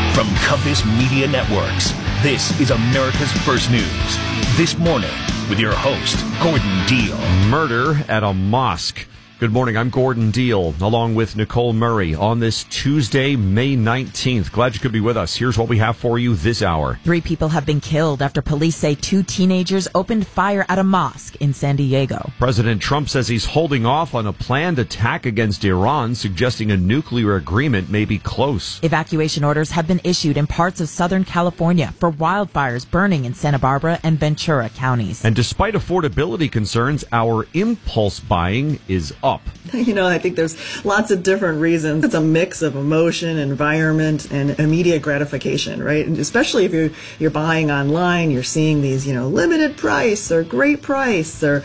From Compass Media Networks, this is America's First News. This morning, with your host, Gordon Deal. Murder at a mosque. Good morning, I'm Gordon Deal, along with Nicole Murray on this Tuesday, May 19th. Glad you could be with us. Here's what we have for you this hour. 3 people have been killed after police say 2 teenagers opened fire at a mosque in San Diego. President Trump says he's holding off on a planned attack against Iran, suggesting a nuclear agreement may be close. Evacuation orders have been issued in parts of Southern California for wildfires burning in Santa Barbara and Ventura counties. And despite affordability concerns, our impulse buying is up. You know, I think there's lots of different reasons. It's a mix of emotion, environment, and immediate gratification, right? And especially if you're buying online, you're seeing these, limited price or great price or,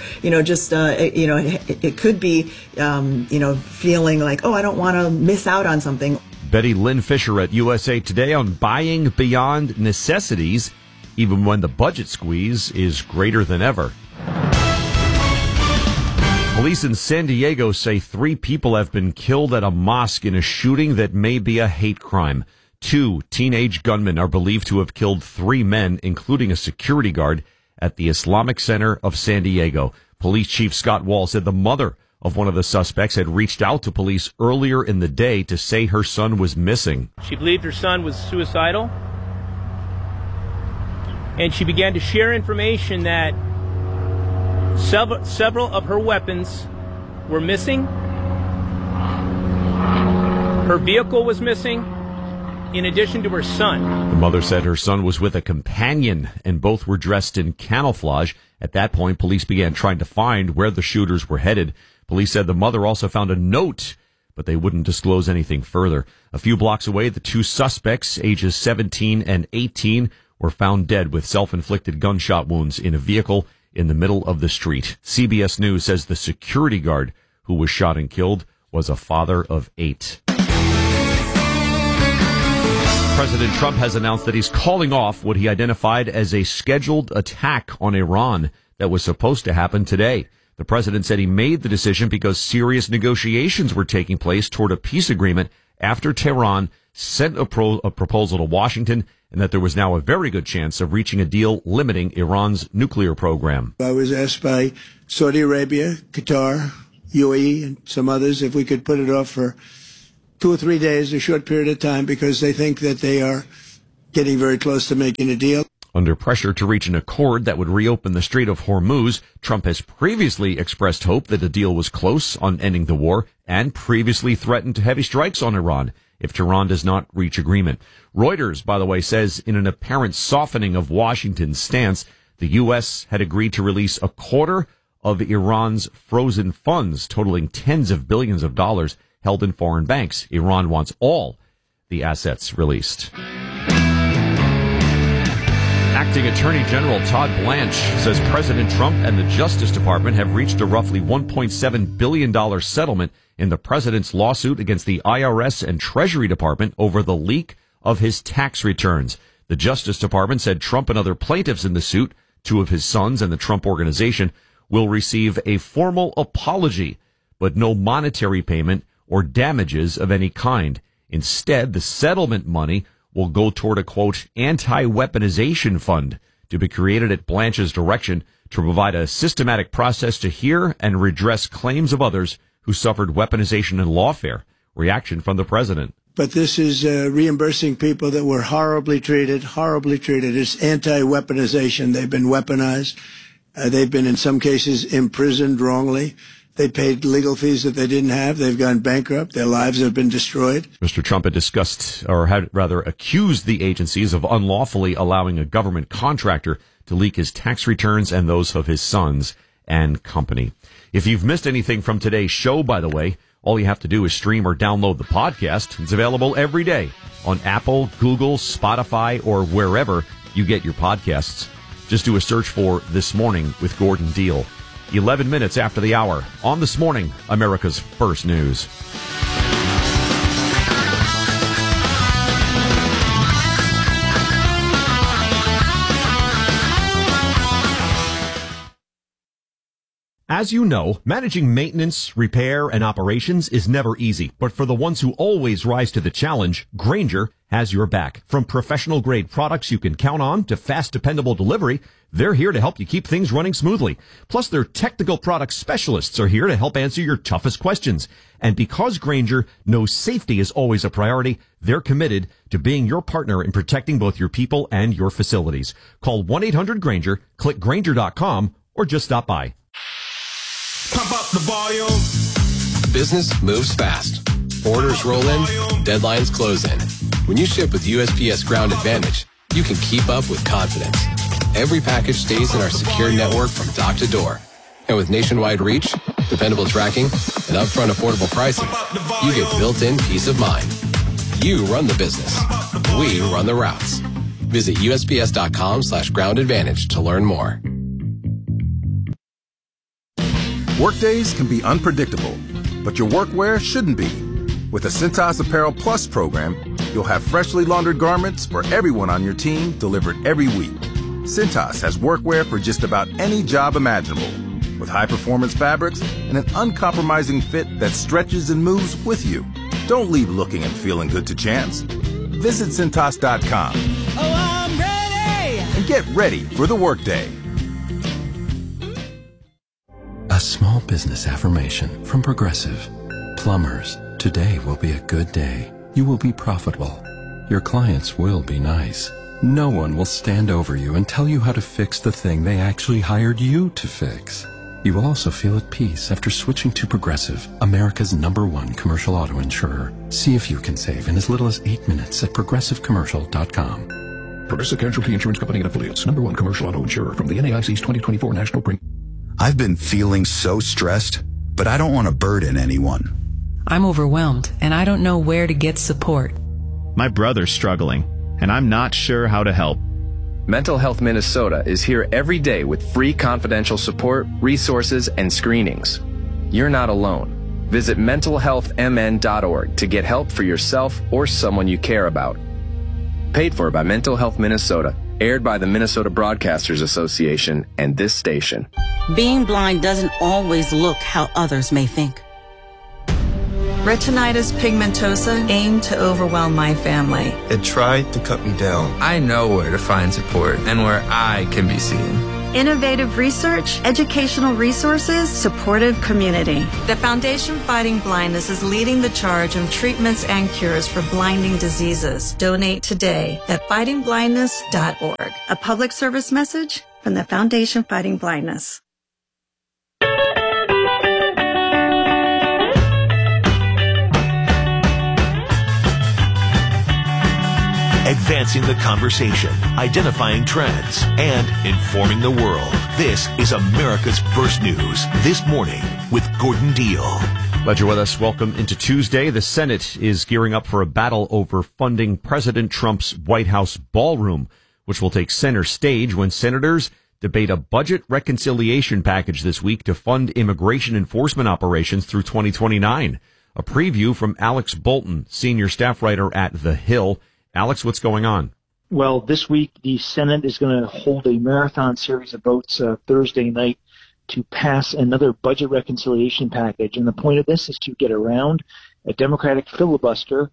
it could be, feeling like, I don't want to miss out on something. Betty Lynn Fisher at USA Today on buying beyond necessities, even when the budget squeeze is greater than ever. Police in San Diego say 3 people have been killed at a mosque in a shooting that may be a hate crime. 2 teenage gunmen are believed to have killed 3 men, including a security guard, at the Islamic Center of San Diego. Police Chief Scott Wall said the mother of one of the suspects had reached out to police earlier in the day to say her son was missing. She believed her son was suicidal, and she began to share information that several of her weapons were missing. Her vehicle was missing, in addition to her son. The mother said her son was with a companion, and both were dressed in camouflage. At that point, police began trying to find where the shooters were headed. Police said the mother also found a note, but they wouldn't disclose anything further. A few blocks away, the 2 suspects, ages 17 and 18, were found dead with self-inflicted gunshot wounds in a vehicle in the middle of the street. CBS News says the security guard who was shot and killed was a father of 8. President Trump has announced that he's calling off what he identified as a scheduled attack on Iran that was supposed to happen today. The president said he made the decision because serious negotiations were taking place toward a peace agreement after Tehran sent a proposal to Washington, and that there was now a very good chance of reaching a deal limiting Iran's nuclear program. I was asked by Saudi Arabia, Qatar, UAE, and some others if we could put it off for 2 or 3 days, a short period of time, because they think that they are getting very close to making a deal. Under pressure to reach an accord that would reopen the Strait of Hormuz, Trump has previously expressed hope that a deal was close on ending the war and previously threatened heavy strikes on Iran if Tehran does not reach agreement. Reuters, by the way, says in an apparent softening of Washington's stance, the U.S. had agreed to release a quarter of Iran's frozen funds, totaling tens of billions of dollars held in foreign banks. Iran wants all the assets released. Acting Attorney General Todd Blanche says President Trump and the Justice Department have reached a roughly $1.7 billion settlement in the president's lawsuit against the IRS and Treasury Department over the leak of his tax returns. The Justice Department said Trump and other plaintiffs in the suit, 2 of his sons and the Trump Organization, will receive a formal apology, but no monetary payment or damages of any kind. Instead, the settlement money will go toward a, quote, anti-weaponization fund to be created at Blanche's direction to provide a systematic process to hear and redress claims of others who suffered weaponization and lawfare. Reaction from the president. But this is reimbursing people that were horribly treated. It's anti-weaponization. They've been weaponized. They've been, in some cases, imprisoned wrongly. They paid legal fees that they didn't have. They've gone bankrupt. Their lives have been destroyed. Mr. Trump had discussed, or had rather accused the agencies of unlawfully allowing a government contractor to leak his tax returns and those of his sons and company. If you've missed anything from today's show, by the way, all you have to do is stream or download the podcast. It's available every day on Apple, Google, Spotify, or wherever you get your podcasts. Just do a search for This Morning with Gordon Deal. 11 minutes after the hour on This Morning, America's First News. As you know, managing maintenance, repair, and operations is never easy. But for the ones who always rise to the challenge, Grainger has your back. From professional-grade products you can count on to fast, dependable delivery, they're here to help you keep things running smoothly. Plus, their technical product specialists are here to help answer your toughest questions. And because Grainger knows safety is always a priority, they're committed to being your partner in protecting both your people and your facilities. Call 1-800-GRAINGER, click Grainger.com, or just stop by. Pump up the volume. Business moves fast. Orders roll in, deadlines close in. When you ship with USPS Ground Advantage, you can keep up with confidence. Every package stays in our secure network from dock to door. And with nationwide reach, dependable tracking, and upfront affordable pricing, you get built-in peace of mind. You run the business. We run the routes. Visit USPS.com/Ground Advantage to learn more. Workdays can be unpredictable, but your workwear shouldn't be. With the Cintas Apparel Plus program, you'll have freshly laundered garments for everyone on your team delivered every week. Cintas has workwear for just about any job imaginable, with high-performance fabrics and an uncompromising fit that stretches and moves with you. Don't leave looking and feeling good to chance. Visit Cintas.com. Oh, I'm ready! And get ready for the workday. A small business affirmation from Progressive. Plumbers, today will be a good day. You will be profitable. Your clients will be nice. No one will stand over you and tell you how to fix the thing they actually hired you to fix. You will also feel at peace after switching to Progressive, America's #1 commercial auto insurer. See if you can save in as little as 8 minutes at progressivecommercial.com. Progressive Casualty Insurance Company and Affiliates, #1 commercial auto insurer from the NAIC's 2024 National Print. I've been feeling so stressed, but I don't want to burden anyone. I'm overwhelmed, and I don't know where to get support. My brother's struggling, and I'm not sure how to help. Mental Health Minnesota is here every day with free confidential support, resources, and screenings. You're not alone. Visit mentalhealthmn.org to get help for yourself or someone you care about. Paid for by Mental Health Minnesota, aired by the Minnesota Broadcasters Association and this station. Being blind doesn't always look how others may think. Retinitis pigmentosa aimed to overwhelm my family. It tried to cut me down. I know where to find support and where I can be seen. Innovative research, educational resources, supportive community. The Foundation Fighting Blindness is leading the charge on treatments and cures for blinding diseases. Donate today at fightingblindness.org. A public service message from the Foundation Fighting Blindness. Advancing the conversation, identifying trends, and informing the world. This is America's First News This Morning with Gordon Deal. Glad you're with us. Welcome into Tuesday. The Senate is gearing up for a battle over funding President Trump's White House ballroom, which will take center stage when senators debate a budget reconciliation package this week to fund immigration enforcement operations through 2029. A preview from Alex Bolton, senior staff writer at The Hill. Alex, what's going on? Well, this week the Senate is going to hold a marathon series of votes Thursday night to pass another budget reconciliation package. And the point of this is to get around a Democratic filibuster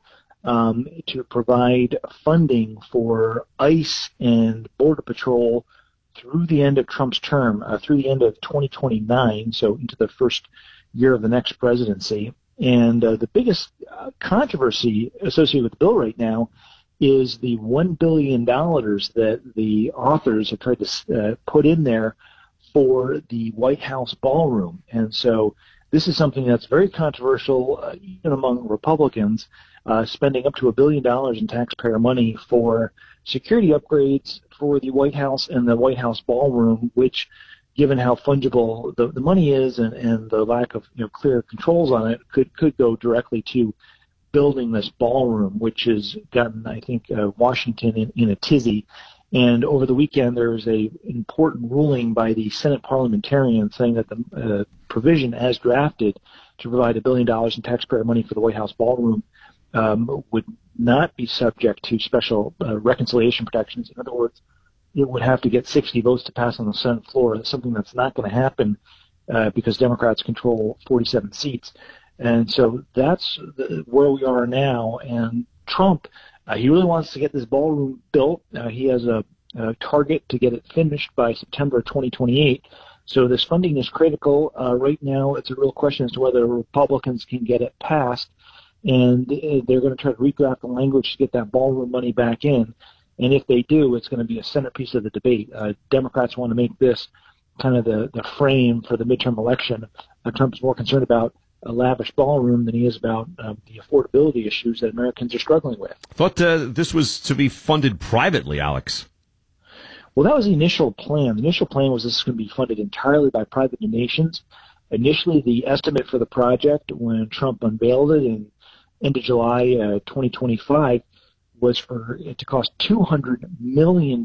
to provide funding for ICE and Border Patrol through the end of Trump's term, through the end of 2029, so into the first year of the next presidency. And the biggest controversy associated with the bill right now is the $1 billion that the authors have tried to put in there for the White House ballroom. And so this is something that's very controversial, even among Republicans, spending up to $1 billion in taxpayer money for security upgrades for the White House and the White House ballroom, which, given how fungible the money is and the lack of clear controls on it, could go directly to building this ballroom, which has gotten, I think, Washington in a tizzy. And over the weekend, there was an important ruling by the Senate parliamentarians saying that the provision as drafted to provide $1 billion in taxpayer money for the White House ballroom would not be subject to special reconciliation protections. In other words, it would have to get 60 votes to pass on the Senate floor. That's something that's not going to happen because Democrats control 47 seats. And so that's where we are now. And Trump He really wants to get this ballroom built. He has a target to get it finished by September 2028. So this funding is critical. Right now, it's a real question as to whether Republicans can get it passed, and they're going to try to redraft the language to get that ballroom money back in. And if they do, it's going to be a centerpiece of the debate. Democrats want to make this kind of the frame for the midterm election. Trump's more concerned about a lavish ballroom than he is about the affordability issues that Americans are struggling with. I thought this was to be funded privately, Alex. Well, that was the initial plan. The initial plan was this is going to be funded entirely by private donations. Initially, the estimate for the project when Trump unveiled it in end of July 2025 was for it to cost $200 million.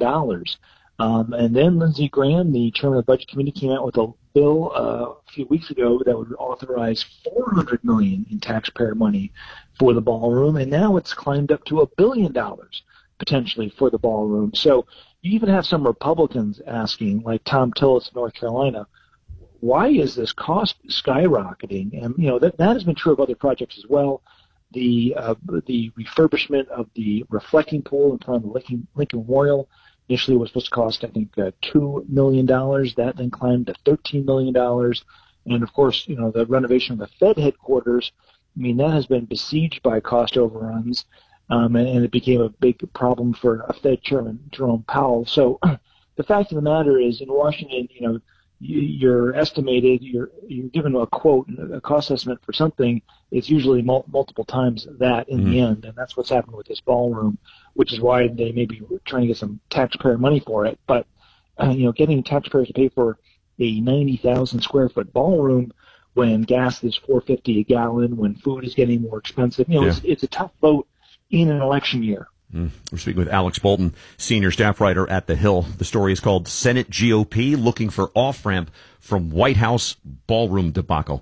And then Lindsey Graham, the chairman of the Budget Committee, came out with a bill a few weeks ago that would authorize $400 million in taxpayer money for the ballroom, and now it's climbed up to $1 billion potentially for the ballroom. So you even have some Republicans asking, like Tom Tillis of North Carolina, why is this cost skyrocketing? And that has been true of other projects as well. The refurbishment of the reflecting pool in front of the Lincoln Memorial initially was supposed to cost, I think, $2 million. That then climbed to $13 million. And, of course, the renovation of the Fed headquarters, that has been besieged by cost overruns, and it became a big problem for Fed Chairman Jerome Powell. So the fact of the matter is, in Washington, you're estimated, you're given a quote, a cost estimate for something, it's usually multiple times that in the end, and that's what's happened with this ballroom, which is why they may be trying to get some taxpayer money for it. But, getting taxpayers to pay for a 90,000 square foot ballroom when gas is $4.50 a gallon, when food is getting more expensive, it's a tough vote in an election year. We're speaking with Alex Bolton, senior staff writer at The Hill. The story is called Senate GOP Looking for Off-Ramp from White House Ballroom Debacle.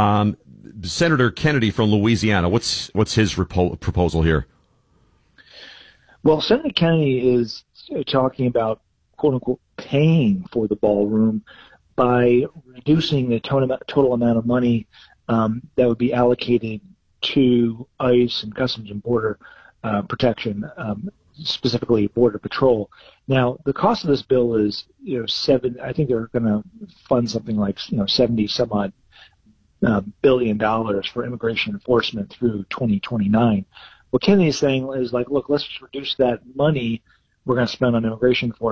Senator Kennedy from Louisiana, what's his proposal here? Well, Senator Kennedy is talking about, quote-unquote, paying for the ballroom by reducing the total amount of money that would be allocated to ICE and Customs and Border Protection, specifically Border Patrol. Now, the cost of this bill is, I think they're going to fund something like, 70 some odd $billion for immigration enforcement through 2029. What Kennedy is saying is like, look, let's just reduce that money we're going to spend on immigration enforcement